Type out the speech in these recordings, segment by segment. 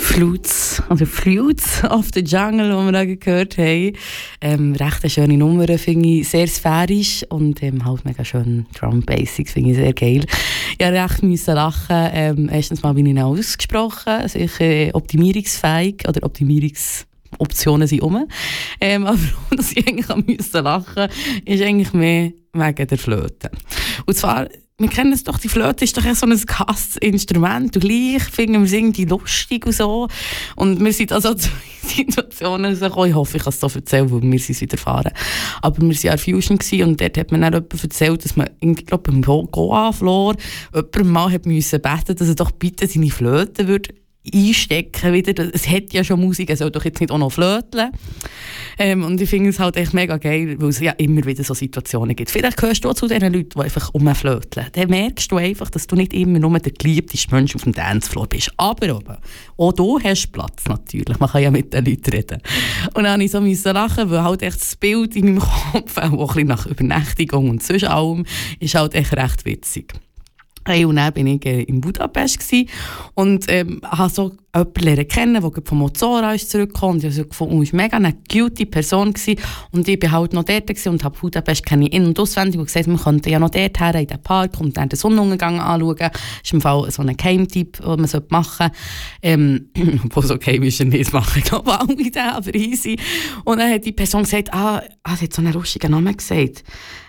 Flutes of the Jungle, die wir da gehört haben. Recht eine schöne Nummer, finde ich, sehr sphärisch und halt mega schön Drum Basics, finde ich sehr geil. Ich musste recht lachen. Erstens mal bin ich noch ausgesprochen, also ich optimierungsfähig oder Optimierungsoptionen sind aber dass ich eigentlich lachen musste, ist eigentlich mehr wegen der Flöte. Und zwar, wir kennen es doch, die Flöte ist doch so ein gehasstes Instrument und gleich finden wir es irgendwie lustig und so. Und wir sind also zu Situationen rausgekommen, ich hoffe, ich kann es so erzählen, weil wir sind es widerfahren. Aber wir waren ja in Fusion und dort hat mir dann jemand erzählt, dass man, ich glaube, beim Goa-Floor jemandem mal hat müssen beten, dass er doch bitte seine Flöte würde einstecken wieder. Es hat ja schon Musik, es soll doch jetzt nicht auch noch flöteln. Und ich finde es halt echt mega geil, weil es ja immer wieder so Situationen gibt. Vielleicht gehörst du auch zu den Leuten, die einfach rumflöteln. Dann merkst du einfach, dass du nicht immer nur der geliebteste Mensch auf dem Dancefloor bist. Aber auch du hast Platz natürlich. Man kann ja mit den Leuten reden. Und dann musste ich so lachen, weil halt echt das Bild in meinem Kopf, auch ein bisschen nach Übernächtigung und sonst allem, ist halt echt recht witzig. Hey, und dann war ich in Budapest und habe so jemanden kennen, der von Mozora zurückgekommen ist. Ich fand, er war mega eine cute Person und ich war halt noch dort und habe Budapest kenne ich in- und auswendig und gesagt, man könnte ja noch dort her in den Park und dann den Sonnenuntergang anschauen. Das ist im Fall so ein Geheimtipp, den man machen sollte. Obwohl es okay ist, nicht machen. Ich glaube, alle den, aber easy. Und dann hat die Person gesagt, sie hat so einen russigen Namen gesagt.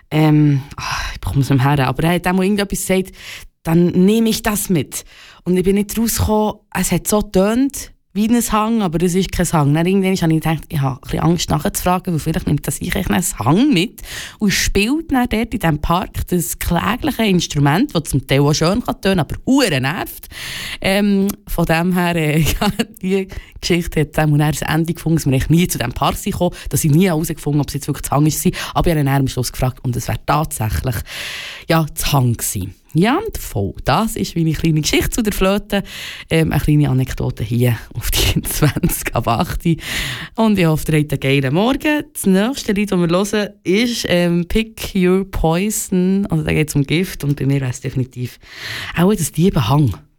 Ich bekomme es nicht her, aber er hat auch mal irgendetwas gesagt, dann nehme ich das mit. Und ich bin nicht rausgekommen, es hat so getönt wie ein Hang, aber das ist kein Hang. Dann irgendwann habe ich gedacht, ich habe ein bisschen Angst nachzufragen, weil vielleicht nimmt das ich einen Hang mit und spielt dann dort in diesem Park das klägliche Instrument, das zum Teil auch schön kann tönen, aber verdammt nervt. Von dem her, die Geschichte hat dann ein Ende gefunden, dass wir nie zu diesem Park gekommen sind, dass ich nie herausgefunden habe, ob es jetzt wirklich das Hang war. Aber ich habe dann am Schluss gefragt und es wäre tatsächlich das Hang gewesen. Ja, und voll. Das ist meine kleine Geschichte zu der Flöte. Eine kleine Anekdote hier auf die 20 ab 8. Und ich hoffe, ihr habt einen geilen Morgen. Das nächste Lied, das wir hören, ist Pick Your Poison. Also da geht es um Gift und bei mir wäre es definitiv auch das Diebenhang.